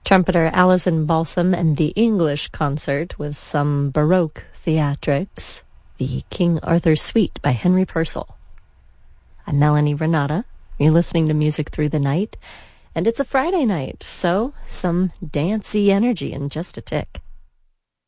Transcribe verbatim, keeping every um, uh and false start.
Trumpeter Alison Balsam and the English Concert with some Baroque theatrics, the King Arthur Suite by Henry Purcell. I'm Melanie Renata. You're listening to Music Through the Night, and it's a Friday night, so some dancey energy in just a tick.